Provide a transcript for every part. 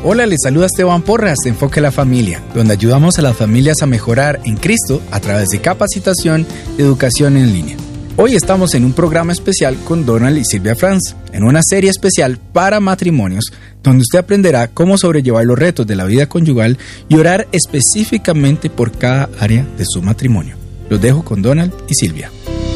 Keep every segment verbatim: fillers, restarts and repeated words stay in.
Hola, les saluda Esteban Porras de Enfoque a la Familia, donde ayudamos a las familias a mejorar en Cristo a través de capacitación y educación en línea. Hoy estamos en un programa especial con Donald y Silvia Franz, en una serie especial para matrimonios, donde usted aprenderá cómo sobrellevar los retos de la vida conyugal y orar específicamente por cada área de su matrimonio. Los dejo con Donald y Silvia.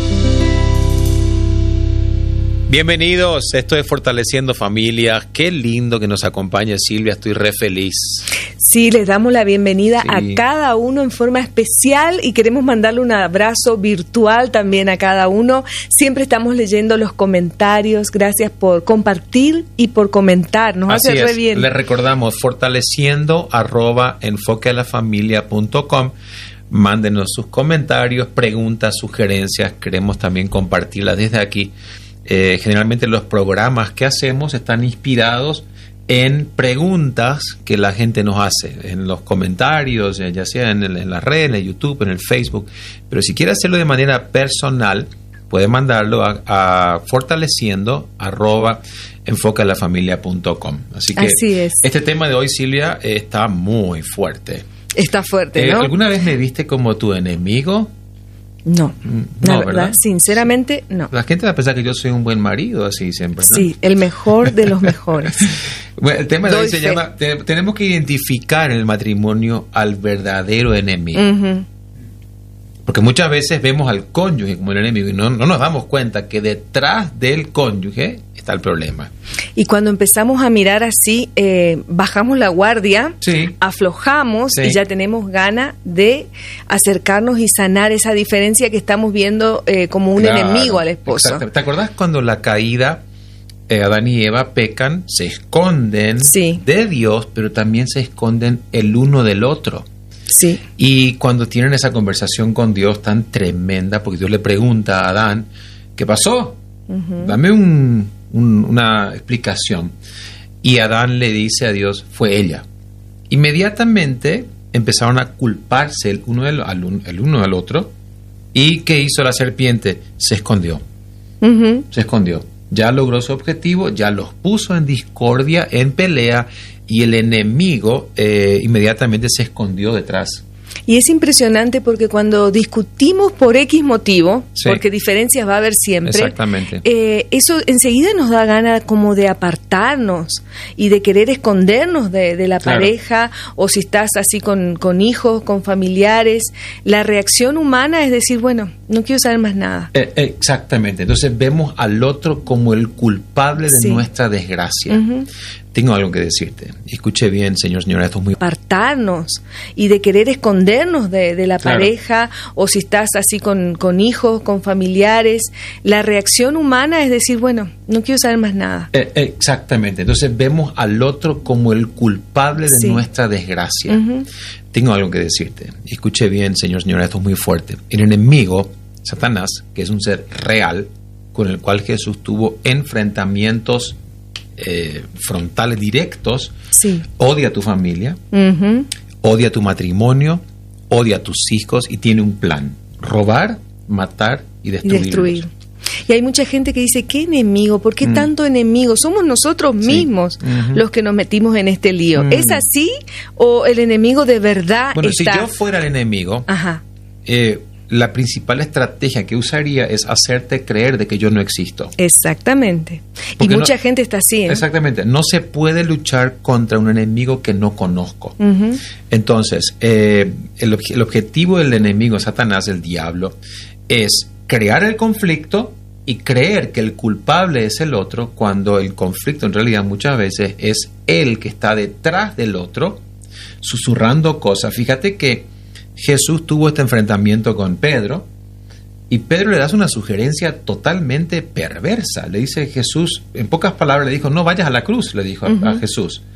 Bienvenidos, esto es Fortaleciendo Familias. Qué lindo que nos acompañe Silvia, estoy re feliz. Sí, les damos la bienvenida Sí. a cada uno en forma especial y queremos mandarle un abrazo virtual también a cada uno. Siempre estamos leyendo los comentarios, gracias por compartir y por comentar, nos Así hace re es. bien. Les recordamos, fortaleciendo arroba enfoquealafamilia punto com. Mándenos sus comentarios, preguntas, sugerencias, queremos también compartirlas desde aquí. Eh, generalmente los programas que hacemos están inspirados en preguntas que la gente nos hace en los comentarios, eh, ya sea en, el, en la red, en el YouTube, en el Facebook. Pero si quiere hacerlo de manera personal, puede mandarlo a, a fortaleciendo arroba enfoquealafamilia punto com. Así que Así es. Este tema de hoy, Silvia, eh, está muy fuerte. Está fuerte, Eh, ¿no? ¿Alguna vez me viste como tu enemigo? No, Mm, la no, verdad, ¿verdad? sinceramente, no. La gente va a pensar que yo soy un buen marido, así siempre, ¿no? Sí, el mejor de los mejores. Bueno, el tema de Doy hoy se fe. llama, te- tenemos que identificar en el matrimonio al verdadero enemigo. Ujú. Porque muchas veces vemos al cónyuge como el enemigo y no, no nos damos cuenta que detrás del cónyuge está el problema. Y cuando empezamos a mirar así, eh, bajamos la guardia, Sí. aflojamos Sí. y ya tenemos ganas de acercarnos y sanar esa diferencia que estamos viendo eh, como un Claro, enemigo al esposo. exacto. ¿Te acordás cuando la caída, eh, Adán y Eva pecan, se esconden Sí. de Dios, pero también se esconden el uno del otro? Sí, Y cuando tienen esa conversación con Dios tan tremenda, porque Dios le pregunta a Adán, ¿qué pasó? Ujú. Dame un, un- una explicación. Y Adán le dice a Dios, fue ella. Inmediatamente empezaron a culparse el uno, del, al, un- el uno al otro. ¿Y qué hizo la serpiente? Se escondió, Ujú. se escondió. Ya logró su objetivo, ya los puso en discordia, en pelea, y el enemigo eh, inmediatamente se escondió detrás. Y es impresionante porque cuando discutimos por X motivo, Sí. porque diferencias va a haber siempre, Exactamente. eh, eso enseguida nos da ganas como de apartarnos y de querer escondernos de, de la Claro. pareja, o si estás así con, con hijos, con familiares. La reacción humana es decir, bueno, no quiero saber más nada. Eh, exactamente. Entonces vemos al otro como el culpable de Sí. nuestra desgracia. Ujú. Tengo algo que decirte. Escuche bien, señor, señora, esto es muy... Apartarnos y de querer escondernos de, de la Claro. pareja, o si estás así con, con hijos, con familiares. La reacción humana es decir, bueno, no quiero saber más nada. Eh, exactamente. Entonces vemos al otro como el culpable de Sí. nuestra desgracia. Ujú. Tengo algo que decirte. Escuche bien, señor, señora, esto es muy fuerte. El enemigo, Satanás, que es un ser real, con el cual Jesús tuvo enfrentamientos eh, frontales directos, Sí. odia a tu familia, Ujú. odia tu matrimonio, odia a tus hijos y tiene un plan: robar, matar y Y destruir. destruir. Y hay mucha gente que dice, ¿qué enemigo? ¿Por qué Mm. tanto enemigo? Somos nosotros Sí. mismos Ujú. los que nos metimos en este lío. Mm. ¿Es así o el enemigo de verdad Bueno, está? si yo fuera el enemigo, Ajá, eh, la principal estrategia que usaría es hacerte creer de que yo no existo. exactamente. Y Porque mucha no- gente está así, ¿eh? Exactamente. No se puede luchar contra un enemigo que no conozco. Ujú. Entonces, eh, el, obje- el objetivo del enemigo, Satanás, el diablo, es crear el conflicto y creer que el culpable es el otro, cuando el conflicto en realidad muchas veces es él que está detrás del otro, susurrando cosas. Fíjate que Jesús tuvo este enfrentamiento con Pedro y Pedro le da una sugerencia totalmente perversa. Le dice Jesús, en pocas palabras le dijo, no vayas a la cruz, le dijo a- a Ujú. Jesús.